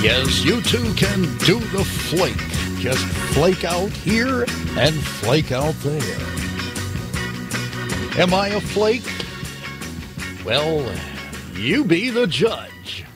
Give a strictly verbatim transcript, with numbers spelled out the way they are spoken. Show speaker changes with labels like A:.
A: Yes, you too can do the flake. Just flake out here and flake out there. Am I a flake? Well, you be the judge.